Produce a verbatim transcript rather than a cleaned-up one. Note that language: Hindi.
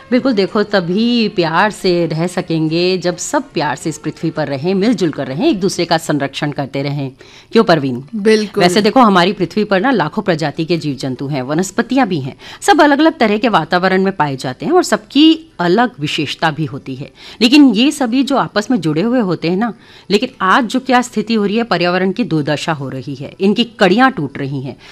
बिल्कुल, देखो तभी प्यार से रह सकेंगे जब सब प्यार से इस पृथ्वी पर रहें, मिलजुल कर रहें, एक दूसरे का संरक्षण करते रहें। क्यों परवीन? बिल्कुल। वैसे देखो हमारी पृथ्वी पर ना लाखों प्रजाति के जीव जंतु हैं, वनस्पतियां भी हैं, सब अलग अलग तरह के वातावरण में पाए जाते हैं और सबकी अलग विशेषता भी होती है। लेकिन ये सभी जो आपस में जुड़े हुए होते हैं ना, लेकिन आज जो क्या स्थिति हो रही है, पर्यावरण की दुर्दशा हो रही है, इनकी कड़ियां टूट रही हैं।